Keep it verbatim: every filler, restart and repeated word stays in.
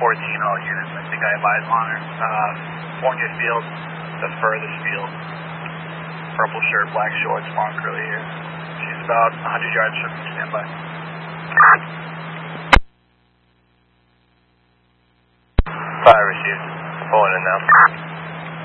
fourteen, all units. I think I advise on her. Uh, Fournier Field, the furthest field. Purple shirt, black shorts, long curly hair. She's about one hundred yards from me. Stand by. Fire received. Pulling in now.